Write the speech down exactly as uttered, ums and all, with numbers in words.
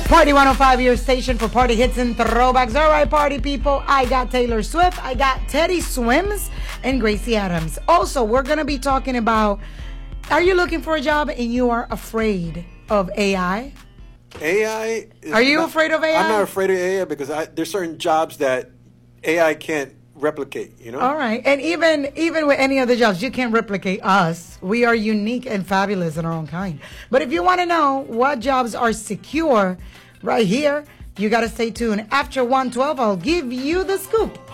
Party one oh five, your station for party hits and throwbacks. All right, party people, I got Taylor Swift, I got Teddy Swims, and Gracie Adams. Also, we're going to be talking about, are you looking for a job and you are afraid of A I? A I? Are you not, afraid of A I? I'm not afraid of A I because I, there's certain jobs that A I can't replicate, you know? All right. And even even with any other jobs, you can't replicate us. We are unique and fabulous in our own kind. But if you want to know what jobs are secure right here, you got to stay tuned. After one twelve, I'll give you the scoop.